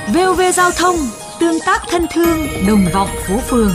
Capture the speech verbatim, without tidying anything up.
vê o vê Giao thông, tương tác thân thương, đồng vọng phố phường.